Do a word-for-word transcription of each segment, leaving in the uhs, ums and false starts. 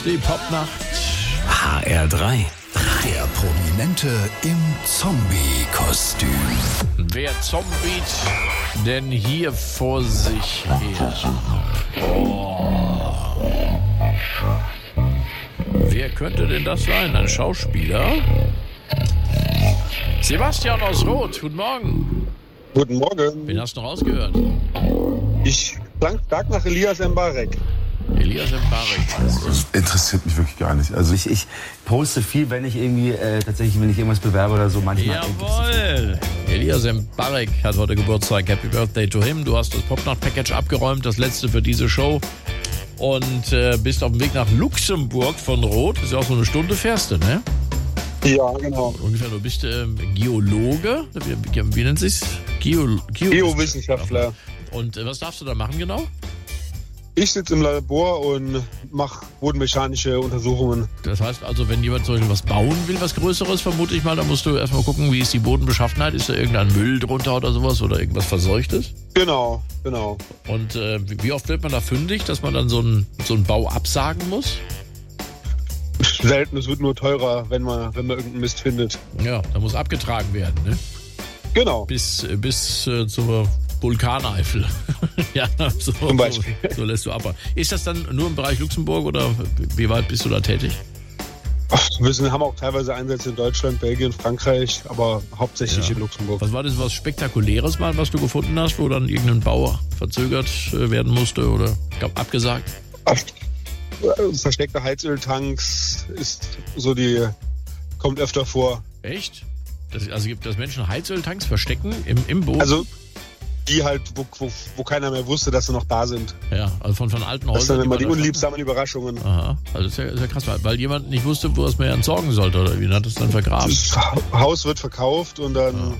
Die Popnacht. H R drei. Der Prominente im Zombie-Kostüm. Wer zombiet denn hier vor sich her? Oh. Wer könnte denn das sein? Ein Schauspieler? Sebastian aus Roth, guten Morgen. Guten Morgen. Wen hast du noch rausgehört? Ich klang stark nach Elias Mbarek. Elias Mbarek. Das interessiert mich wirklich gar nicht. Also ich, Ich poste viel, wenn ich irgendwie äh, tatsächlich, wenn ich irgendwas bewerbe oder so, manchmal. Jawohl! Elias Mbarek hat heute Geburtstag. Happy Birthday to him. Du hast das Popnacht-Package abgeräumt, das letzte für diese Show. Und äh, bist auf dem Weg nach Luxemburg von Roth. Das ist ja auch so eine Stunde fährst du, ne? Ja, genau. Ungefähr, du bist ähm, Geologe. Wie, wie, wie nennt sich's? Geo, Geo- Geowissenschaftler. Und äh, was darfst du da machen genau? Ich sitze im Labor und mache bodenmechanische Untersuchungen. Das heißt also, wenn jemand zum Beispiel was bauen will, was Größeres, vermute ich mal, dann musst du erstmal gucken, wie ist die Bodenbeschaffenheit. Ist da irgendein Müll drunter oder sowas oder irgendwas Verseuchtes? Genau, genau. Und äh, wie oft wird man da fündig, dass man dann so einen so einen Bau absagen muss? Selten, es wird nur teurer, wenn man, wenn man irgendeinen Mist findet. Ja, da muss abgetragen werden, ne? Genau. Bis, äh, bis äh, zur Vulkaneifel. Ja, so, Zum Beispiel. So, so lässt du ab. Ist das dann nur im Bereich Luxemburg oder wie weit bist du da tätig? Ach, wir sind, haben auch teilweise Einsätze in Deutschland, Belgien, Frankreich, aber hauptsächlich Ja. in Luxemburg. Was war das, was Spektakuläres mal, was du gefunden hast, wo dann irgendein Bau verzögert äh, werden musste oder glaub, abgesagt? Ach, versteckte Heizöltanks ist so die, kommt öfter vor. Echt? Das, also gibt das Menschen Heizöltanks verstecken im, im Boden? Also die halt, wo, wo, wo keiner mehr wusste, dass sie noch da sind. ja, also von, von alten Das Häusern. sind immer man die da unliebsamen Überraschungen. stand. Aha, also das ist ja, ist ja krass, weil, weil jemand nicht wusste, wo es mehr entsorgen sollte oder wie, hat es dann vergraben. Das Haus wird verkauft und dann...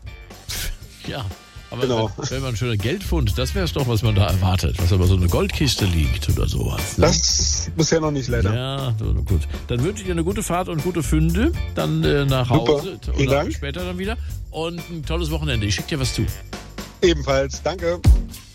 Ja, aber Genau. wenn, wenn man ein schöner Geldfund, das wäre es doch, was man da erwartet, was aber so eine Goldkiste liegt oder sowas. Ne? Das bisher noch nicht, leider. Ja, so, gut. Dann wünsche ich dir eine gute Fahrt und gute Funde, dann äh, nach Super. Hause Vielen oder Dank. später dann wieder und ein tolles Wochenende. Ich schicke dir was zu. Ebenfalls, danke.